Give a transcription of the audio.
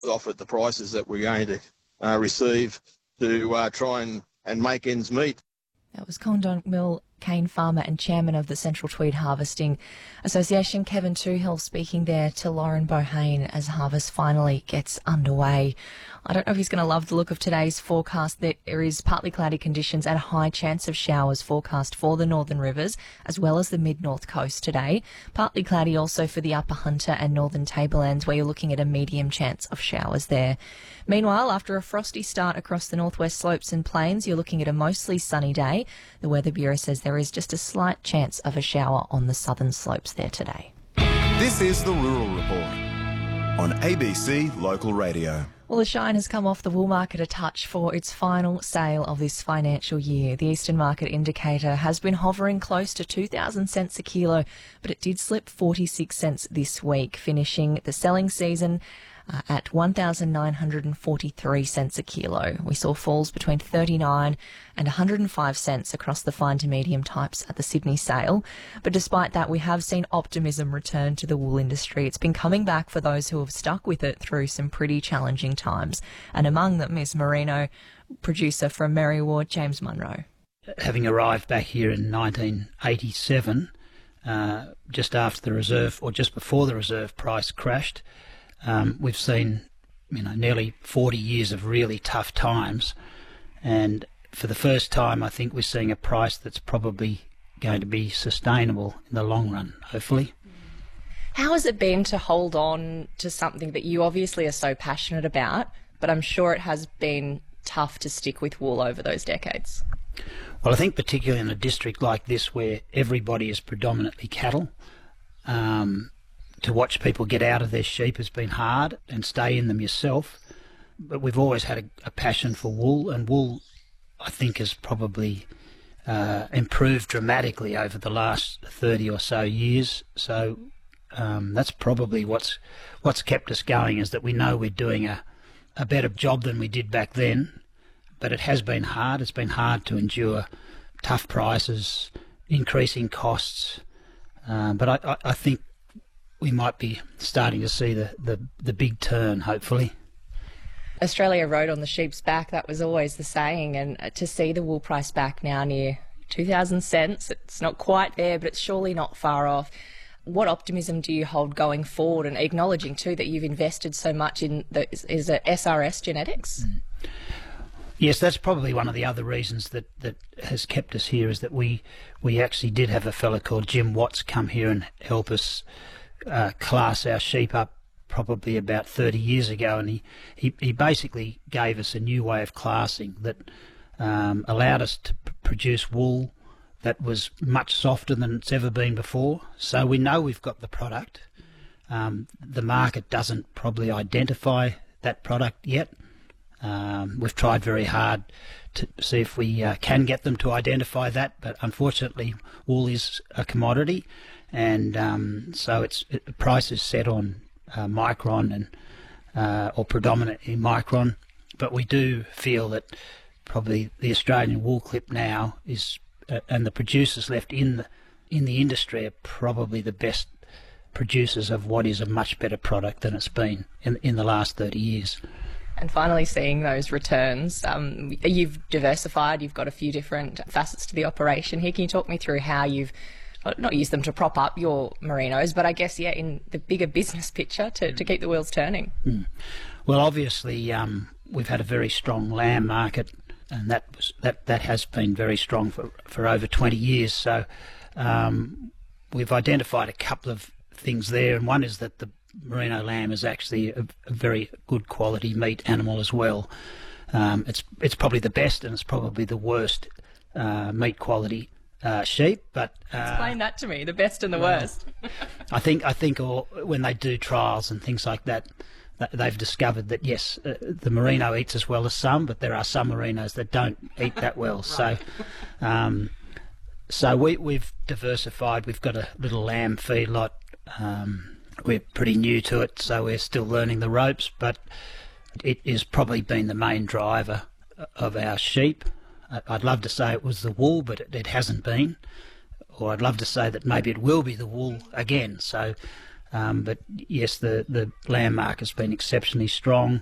offered the prices that we're going to receive to try and make ends meet. That was Condon Mill cane farmer and chairman of the Central Tweed Harvesting Association, Kevin Toohill, speaking there to Lauren Bohane as harvest finally gets underway. I don't know if he's going to love the look of today's forecast. There is partly cloudy conditions and a high chance of showers forecast for the northern rivers as well as the mid-north coast today. Partly cloudy also for the upper Hunter and northern tablelands, where you're looking at a medium chance of showers there. Meanwhile, after a frosty start across the northwest slopes and plains, you're looking at a mostly sunny day. The Weather Bureau says there is just a slight chance of a shower on the southern slopes there today. This is the Rural Report on ABC Local Radio. Well, the shine has come off the wool market a touch for its final sale of this financial year. The Eastern Market Indicator has been hovering close to 2,000 cents a kilo, but it did slip 46 cents this week, finishing the selling season at 1,943 cents a kilo. We saw falls between 39 and 105 cents across the fine to medium types at the Sydney sale. But despite that, we have seen optimism return to the wool industry. It's been coming back for those who have stuck with it through some pretty challenging times. And among them is merino producer from Mary Ward, James Munro. Having arrived back here in 1987, just after the reserve, or just before the reserve price crashed, we've seen, nearly 40 years of really tough times, and for the first time, I think we're seeing a price that's probably going to be sustainable in the long run, hopefully. How has it been to hold on to something that you obviously are so passionate about, but I'm sure it has been tough to stick with wool over those decades? Well, I think particularly in a district like this where everybody is predominantly cattle, to watch people get out of their sheep has been hard, and stay in them yourself. But we've always had a passion for wool, and wool, I think, has probably improved dramatically over the last 30 or so years. So that's probably what's kept us going, is that we know we're doing a better job than we did back then. But it has been hard. It's been hard to endure tough prices, increasing costs. But I think we might be starting to see the big turn, hopefully. Australia rode on the sheep's back, that was always the saying, and to see the wool price back now near 2,000 cents, it's not quite there, but it's surely not far off. What optimism do you hold going forward, and acknowledging too that you've invested so much in is it SRS genetics? Yes, that's probably one of the other reasons that has kept us here, is that we actually did have a fella called Jim Watts come here and help us class our sheep up probably about 30 years ago, and he basically gave us a new way of classing that allowed us to produce wool that was much softer than it's ever been before. So we know we've got the product. The market doesn't probably identify that product yet. We've tried very hard to see if we can get them to identify that, but unfortunately wool is a commodity, and so the price is set on micron and or predominantly micron. But we do feel that probably the Australian wool clip now is, and the producers left in the industry are probably the best producers of what is a much better product than it's been in the last 30 years. And finally seeing those returns, you've diversified, you've got a few different facets to the operation here. Can you talk me through how you've not used them to prop up your merinos, but I guess, in the bigger business picture to keep the wheels turning? Well, obviously, we've had a very strong lamb market, and that has been very strong for over 20 years. So we've identified a couple of things there, and one is that the merino lamb is actually a very good quality meat animal as well. It's probably the best, and it's probably the worst meat quality sheep. But explain that to me, the best and the worst. I think when they do trials and things like that, they've discovered that yes, the merino eats as well as some, but there are some merinos that don't eat that well. Right. So we've diversified. We've got a little lamb feedlot. We're pretty new to it, so we're still learning the ropes, but it has probably been the main driver of our sheep. I'd love to say it was the wool, but it hasn't been. Or I'd love to say that maybe it will be the wool again. So But yes, the landmark has been exceptionally strong.